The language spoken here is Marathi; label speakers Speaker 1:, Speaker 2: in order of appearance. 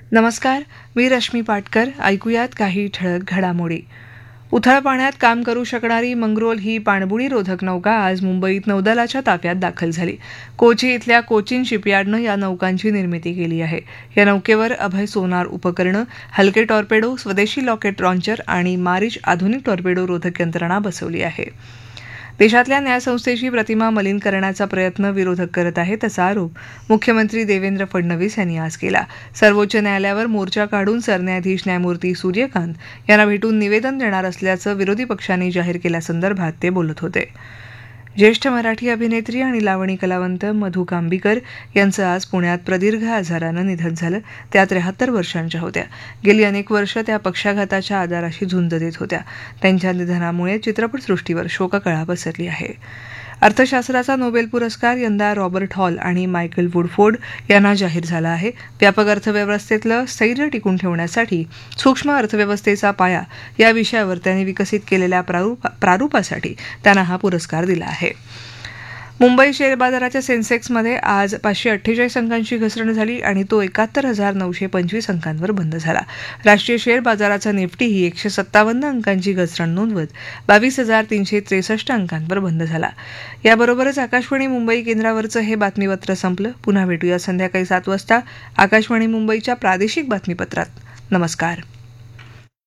Speaker 1: नमस्कार, मी रश्मी पाटकर. ऐकूयात काही ठळक घडामोडी. उथळ पाण्यात काम करू शकणारी मंगरोल ही पाणबुडी रोधक नौका आज मुंबईत नौदलाच्या ताफ्यात दाखल झाली. कोची इथल्या कोचिन शिपयार्डनं या नौकांची निर्मिती केली आहे. या नौकेवर अभय सोनार उपकरणं, हलके टॉर्पेडो, स्वदेशी रॉकेट लॉन्चर आणि मारिच आधुनिक टॉर्पेडो रोधक यंत्रणा बसवली आहे. देशातल्या न्यायसंस्थेची प्रतिमा मलिन करण्याचा प्रयत्न विरोधक करत आहेत असा आरोप मुख्यमंत्री देवेंद्र फडणवीस यांनी आज केला. सर्वोच्च न्यायालयावर मोर्चा काढून सरन्यायाधीश न्यायमूर्ती सूर्यकांत यांना भेटून निवेदन देणार असल्याचं विरोधी पक्षांनी जाहीर केल्यासंदर्भात ते बोलत होते. ज्येष्ठ मराठी अभिनेत्री आणि लावणी कलावंत मधू कांबीकर यांचं आज पुण्यात प्रदीर्घ आजारानं निधन झालं. त्या 73 वर्षांच्या होत्या. गेली अनेक वर्ष त्या पक्षाघाताच्या आजाराशी झुंज देत होत्या. त्यांच्या निधनामुळे चित्रपटसृष्टीवर शोककळा पसरली आहे. अर्थशास्त्राचा नोबेल पुरस्कार यंदा रॉबर्ट हॉल आणि मायकल वुडफोर्ड यांना जाहीर झाला आहे. व्यापक अर्थव्यवस्थेतलं स्थैर्य टिकून ठेवण्यासाठी सूक्ष्म अर्थव्यवस्थेचा पाया या विषयावर त्यांनी विकसित केलेल्या प्रारूपासाठी त्यांना हा पुरस्कार दिला आहे. मुंबई शेअर बाजाराच्या सेन्सेक्समध्ये आज 548 अंकांची घसरण झाली आणि तो 71,925 अंकांवर बंद झाला. राष्ट्रीय शेअर बाजाराचा निफ्टीही 157 अंकांची घसरण नोंदवत 22,363 अंकांवर बंद झाला. याबरोबरच आकाशवाणी मुंबई केंद्रावरचं हे बातमीपत्र संपलं. पुन्हा भेटूया संध्याकाळी 7 वाजता आकाशवाणी मुंबईच्या प्रादेशिक बातमीपत्रात. नमस्कार.